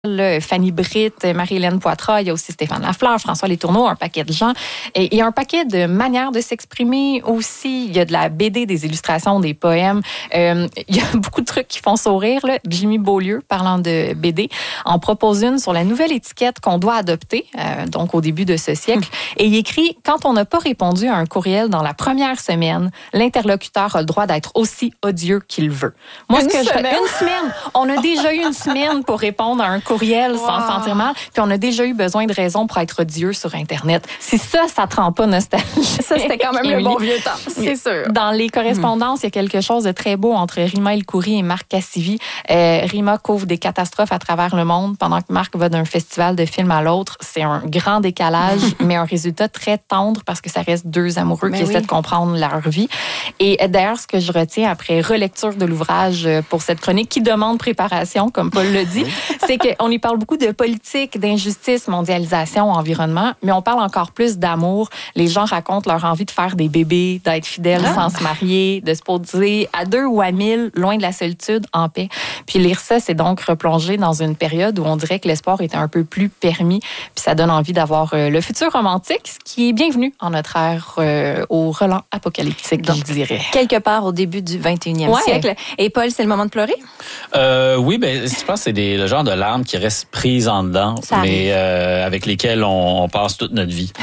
Fanny Britt, Marie-Hélène Poitras, il y a aussi Stéphane Lafleur, François Letourneau, un paquet de gens. Et il y a un paquet de manières de s'exprimer aussi. Il y a de la BD, des illustrations, des poèmes. Il y a beaucoup de trucs qui font sourire. Là. Jimmy Beaulieu, parlant de BD, en propose une sur la nouvelle étiquette qu'on doit adopter, donc au début de ce siècle. Et il écrit « Quand on n'a pas répondu à un courriel dans la première semaine, l'interlocuteur a le droit d'être aussi odieux qu'il veut. » Moi, une semaine. On a déjà eu une semaine pour répondre à un courriel sans sentir mal, puis on a déjà eu besoin de raisons pour être odieux sur Internet. Si ça te rend pas nostalgique. Ça, c'était quand même le bon vieux temps, c'est sûr. Dans les correspondances, il y a quelque chose de très beau entre Rima El-Khoury et Marc Cassivi. Rima couvre des catastrophes à travers le monde pendant que Marc va d'un festival de films à l'autre. C'est un grand décalage, mais un résultat très tendre parce que ça reste deux amoureux qui essaient de comprendre leur vie. Et d'ailleurs, ce que je retiens après relecture de l'ouvrage pour cette chronique qui demande préparation, comme Paul le dit, c'est qu'on y parle beaucoup de politique, d'injustice, mondialisation, environnement, mais on parle encore plus d'amour. Les gens racontent leur envie de faire des bébés, d'être fidèles sans se marier, de se poser à 2 ou à 1000, loin de la solitude, en paix. Puis lire ça, c'est donc replonger dans une période où on dirait que l'espoir était un peu plus permis, puis ça donne envie d'avoir le futur romantique, ce qui est bienvenu en notre ère au relent apocalyptique, donc, je dirais. Quelque part au début du 21e siècle. Et Paul, c'est le moment de pleurer? Oui, je pense que c'est le genre de larmes qui restent prises en dedans, mais avec lesquelles on passe toute notre vie.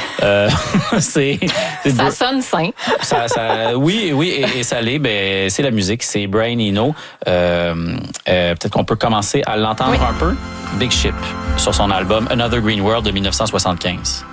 Ça sonne sain. Oui, et ça l'est. C'est la musique, c'est Brian Eno. Peut-être qu'on peut commencer à l'entendre un peu. Big Ship, sur son album Another Green World de 1975.